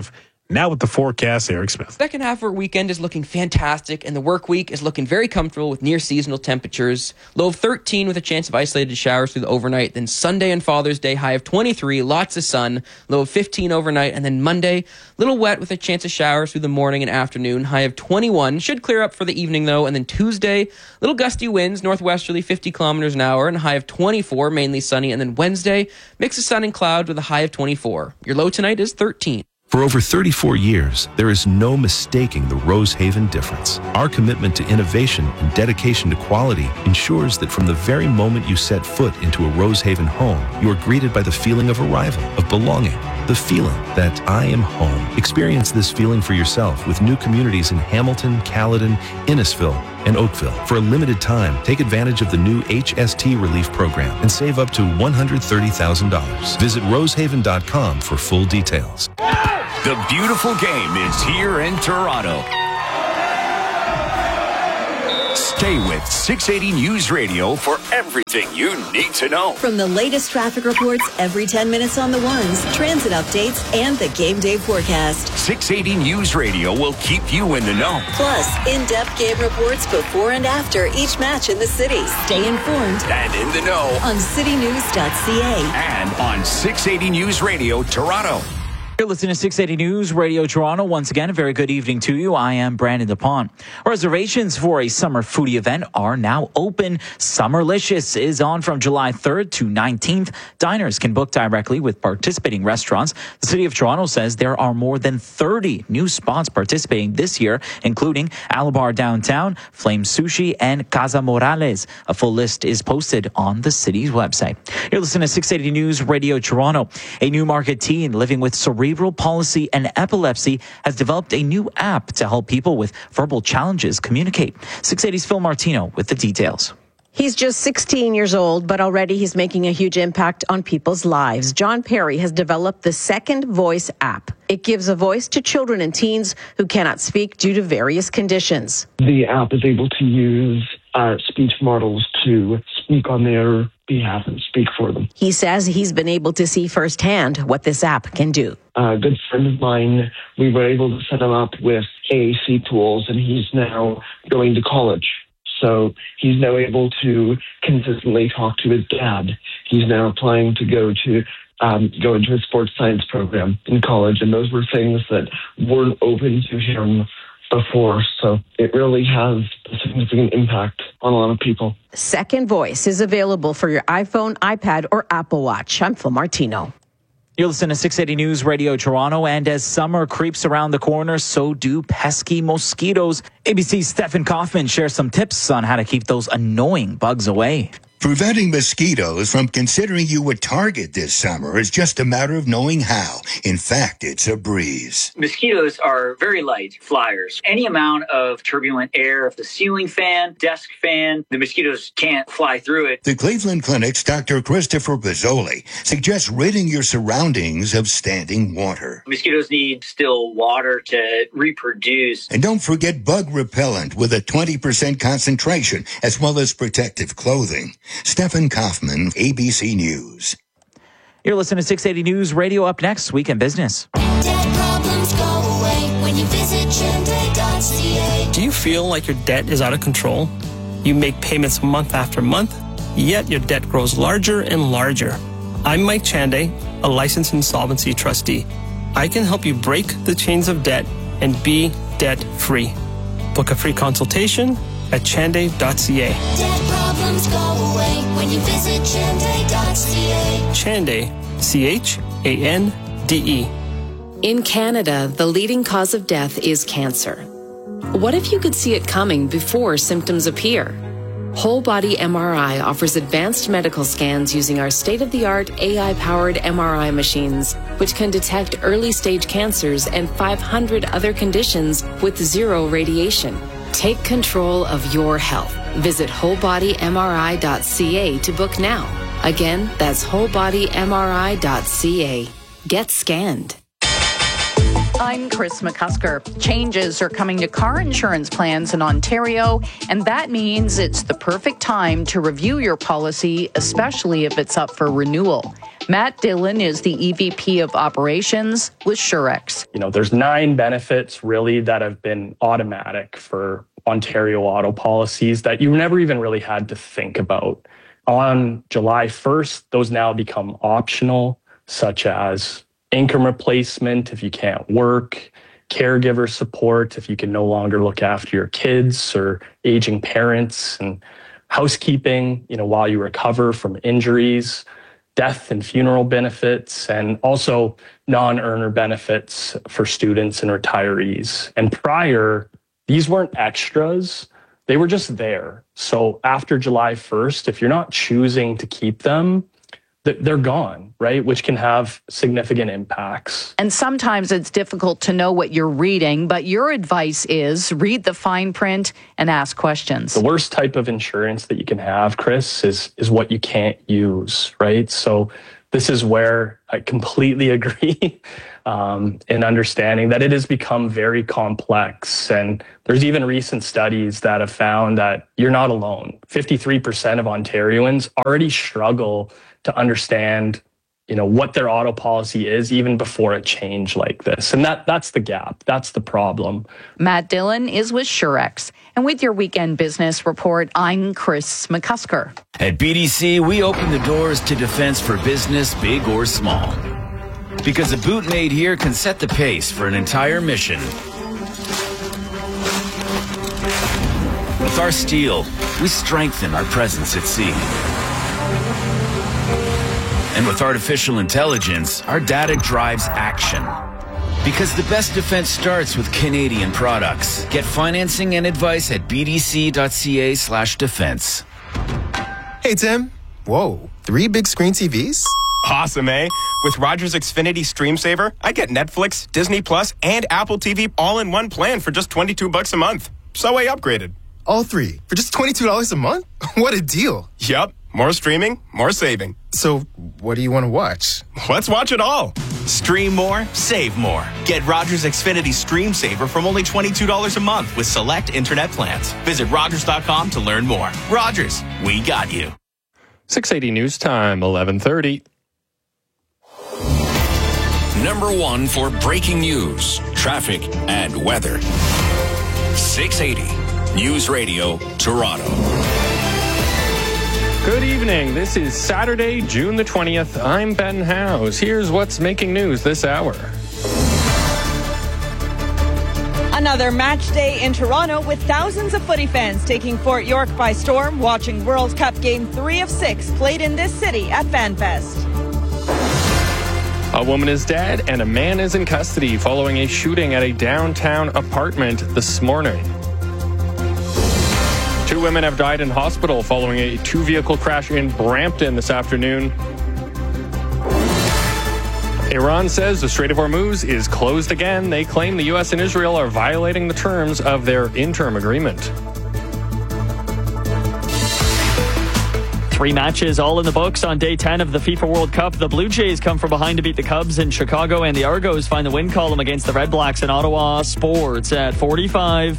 Now with the forecast, Eric Smith. Second half of our weekend is looking fantastic, and the work week is looking very comfortable with near seasonal temperatures. Low of thirteen with a chance of isolated showers through the overnight. Then Sunday and Father's Day, high of twenty-three, lots of sun. Low of fifteen overnight. And then Monday, little wet with a chance of showers through the morning and afternoon. High of twenty-one. Should clear up for the evening, though. And then Tuesday, little gusty winds, northwesterly fifty kilometers an hour, and a high of twenty-four, mainly sunny. And then Wednesday, mix of sun and cloud with a high of twenty-four. Your low tonight is thirteen. For over thirty-four years, there is no mistaking the Rosehaven difference. Our commitment to innovation and dedication to quality ensures that from the very moment you set foot into a Rosehaven home, you are greeted by the feeling of arrival, of belonging, the feeling that I am home. Experience this feeling for yourself with new communities in Hamilton, Caledon, Innisfil, and Oakville. For a limited time, take advantage of the new H S T Relief Program and save up to one hundred thirty thousand dollars. Visit rosehaven dot com for full details. The beautiful game is here in Toronto. Stay with six eighty News Radio for everything you need to know. From the latest traffic reports every ten minutes on the ones, transit updates, and the game day forecast. six eighty News Radio will keep you in the know. Plus, in-depth game reports before and after each match in the city. Stay informed and in the know on city news dot c a and on six eighty News Radio Toronto. You're listening to six eighty News Radio Toronto. Once again, a very good evening to you. I am Brandon DuPont. Reservations for a summer foodie event are now open. Summerlicious is on from July third to nineteenth. Diners can book directly with participating restaurants. The City of Toronto says there are more than thirty new spots participating this year, including Alabar Downtown, Flame Sushi, and Casa Morales. A full list is posted on the city's website. You're listening to six eighty News Radio Toronto. A Newmarket teen living with cerebral palsy and epilepsy has developed a new app to help people with verbal challenges communicate. six eighty's Phil Martino with the details. He's just sixteen years old, but already he's making a huge impact on people's lives. John Perry has developed the Second Voice app. It gives a voice to children and teens who cannot speak due to various conditions. The app is able to use uh, speech models to speak on their behalf and speak for them. He says he's been able to see firsthand what this app can do. A good friend of mine, we were able to set him up with A A C tools, and he's now going to college. So he's now able to consistently talk to his dad. He's now applying to go to um, go into a sports science program in college, and those were things that weren't open to him before. So it really has a significant impact on a lot of people. Second Voice is available for your iPhone, iPad, or Apple Watch. I'm Phil Martino. You're listening to six eighty News Radio Toronto, and as summer creeps around the corner, so do pesky mosquitoes. A B C's Stefan Kaufman shares some tips on how to keep those annoying bugs away. Preventing mosquitoes from considering you a target this summer is just a matter of knowing how. In fact, it's a breeze. Mosquitoes are very light flyers. Any amount of turbulent air, if the ceiling fan, desk fan, the mosquitoes can't fly through it. The Cleveland Clinic's Doctor Christopher Pizzoli suggests ridding your surroundings of standing water. Mosquitoes need still water to reproduce. And don't forget bug repellent with a twenty percent concentration, as well as protective clothing. Stefan Kaufman, A B C News. You're listening to six eighty News Radio. Up next, Weekend Business. Debt problems go away when you visit chende dot c a. Do you feel like your debt is out of control? You make payments month after month, yet your debt grows larger and larger. I'm Mike Chande, a licensed insolvency trustee. I can help you break the chains of debt and be debt-free. Book a free consultation at chande dot c a. Debt problems go away when you visit chende dot c a. Chande, C H A N D E. In Canada, the leading cause of death is cancer. What if you could see it coming before symptoms appear? Whole Body M R I offers advanced medical scans using our state-of-the-art A I-powered M R I machines, which can detect early-stage cancers and five hundred other conditions with zero radiation. Take control of your health. Visit whole body m r i dot c a to book now. Again, that's whole body m r i dot c a. Get scanned. I'm Chris McCusker. Changes are coming to car insurance plans in Ontario, and that means it's the perfect time to review your policy, especially if it's up for renewal. Matt Dillon is the E V P of Operations with Surex. You know, there's nine benefits really that have been automatic for Ontario auto policies that you never even really had to think about. On July first, those now become optional, such as income replacement if you can't work, caregiver support if you can no longer look after your kids or aging parents, and housekeeping, you know, while you recover from injuries, death and funeral benefits, and also non-earner benefits for students and retirees. And prior, these weren't extras. They were just there. So after July first, if you're not choosing to keep them, they're gone, right? Which can have significant impacts. And sometimes it's difficult to know what you're reading, but your advice is read the fine print and ask questions. The worst type of insurance that you can have, Chris, is, is what you can't use, right? So this is where I completely agree um, in understanding that it has become very complex. And there's even recent studies that have found that you're not alone. fifty-three percent of Ontarians already struggle to understand, you know, what their auto policy is even before a change like this. And that that's the gap. That's the problem. Matt Dillon is with Surex. And with your weekend business report, I'm Chris McCusker. At B D C, we open the doors to defense for business, big or small. Because a boot made here can set the pace for an entire mission. With our steel, we strengthen our presence at sea. And with artificial intelligence, our data drives action. Because the best defense starts with Canadian products. Get financing and advice at bdc.ca slash defense. Hey, Tim. Whoa, three big screen T Vs? Awesome, eh? With Rogers Xfinity Stream Saver, I get Netflix, Disney Plus, and Apple T V all in one plan for just twenty-two bucks a month. So I upgraded. All three for just twenty-two dollars a month? What a deal. Yup. More streaming, more saving. So, what do you want to watch? Let's watch it all. Stream more, save more. Get Rogers Xfinity Stream Saver from only twenty-two dollars a month with select internet plans. Visit Rogers dot com to learn more. Rogers, we got you. six eighty News Time, eleven thirty. Number one for breaking news, traffic, and weather. six eighty News Radio, Toronto. Good evening. This is Saturday, June the twentieth. I'm Ben Howes. Here's what's making news this hour. Another match day in Toronto with thousands of footy fans taking Fort York by storm, watching World Cup Game three of six played in this city at FanFest. A woman is dead and a man is in custody following a shooting at a downtown apartment this morning. Two women have died in hospital following a two-vehicle crash in Brampton this afternoon. Iran says the Strait of Hormuz is closed again. They claim the U S and Israel are violating the terms of their interim agreement. Three matches all in the books on day ten of the FIFA World Cup. The Blue Jays come from behind to beat the Cubs in Chicago, and the Argos find the win column against the Red Blacks in Ottawa. Sports at forty-five.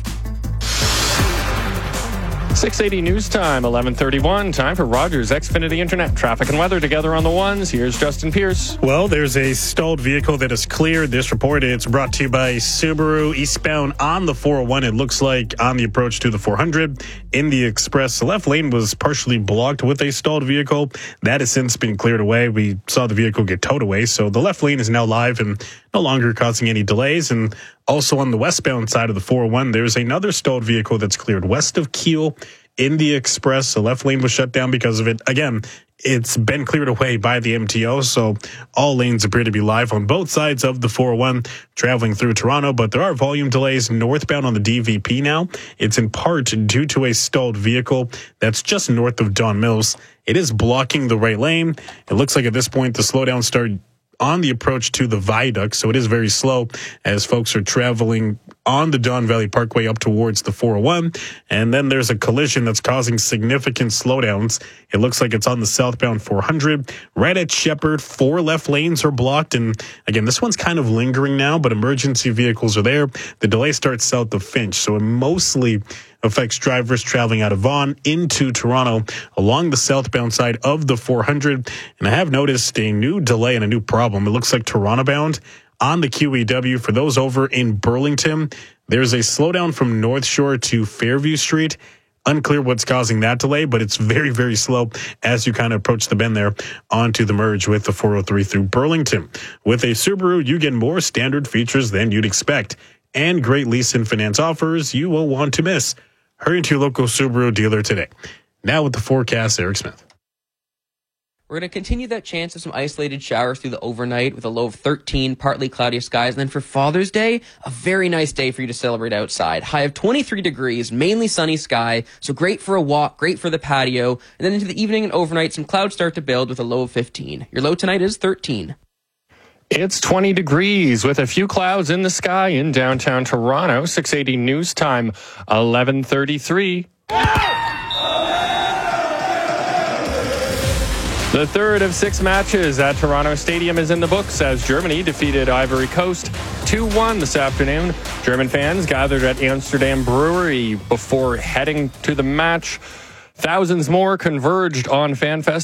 six eighty News Time, eleven thirty-one. Time for Rogers Xfinity Internet. Traffic and weather together on the ones. Here's Justin Pierce. Well, there's a stalled vehicle that is cleared. This report, it's brought to you by Subaru. Eastbound on the four oh one, it looks like on the approach to the four hundred. In the express, the left lane was partially blocked with a stalled vehicle. That has since been cleared away. We saw the vehicle get towed away, so the left lane is now live and no longer causing any delays. And also on the westbound side of the four oh one, there's another stalled vehicle that's cleared west of Keele in the express. The left lane was shut down because of it. Again, it's been cleared away by the M T O, so all lanes appear to be live on both sides of the four oh one traveling through Toronto, but there are volume delays northbound on the D V P now. It's in part due to a stalled vehicle that's just north of Don Mills. It is blocking the right lane. It looks like at this point the slowdown started on the approach to the viaduct, so it is very slow as folks are traveling on the Don Valley Parkway up towards the four oh one. And then there's a collision that's causing significant slowdowns. It looks like it's on the southbound four hundred. Right at Shepherd, four left lanes are blocked. And again, this one's kind of lingering now, but emergency vehicles are there. The delay starts south of Finch, so it mostly affects drivers traveling out of Vaughan into Toronto along the southbound side of the four hundred. And I have noticed a new delay and a new problem. It looks like Toronto bound on the Q E W. For those over in Burlington, there's a slowdown from North Shore to Fairview Street. Unclear what's causing that delay, but it's very, very slow as you kind of approach the bend there onto the merge with the four oh three through Burlington. With a Subaru, you get more standard features than you'd expect and great lease and finance offers you will want to miss. Hurry into your local Subaru dealer today. Now with the forecast, Eric Smith. We're going to continue that chance of some isolated showers through the overnight with a low of thirteen, partly cloudy skies. And then for Father's Day, a very nice day for you to celebrate outside. High of twenty-three degrees, mainly sunny sky. So great for a walk, great for the patio. And then into the evening and overnight, some clouds start to build with a low of fifteen. Your low tonight is thirteen. It's twenty degrees with a few clouds in the sky in downtown Toronto. six eighty news time, eleven thirty-three. The third of six matches at Toronto Stadium is in the books as Germany defeated Ivory Coast two one this afternoon. German fans gathered at Amsterdam Brewery before heading to the match. Thousands more converged on FanFest